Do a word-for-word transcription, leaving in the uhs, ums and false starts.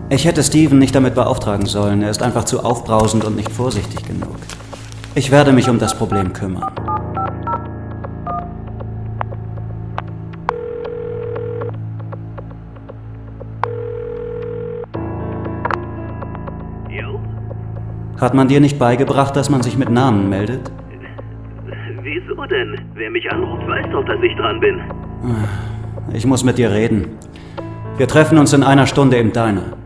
Ich hätte Steven nicht damit beauftragen sollen. Er ist einfach zu aufbrausend und nicht vorsichtig genug. Ich werde mich um das Problem kümmern. Jo? Hat man dir nicht beigebracht, dass man sich mit Namen meldet? Wieso denn? Wer mich anruft, weiß doch, dass ich dran bin. Ich muss mit dir reden. Wir treffen uns in einer Stunde im Diner.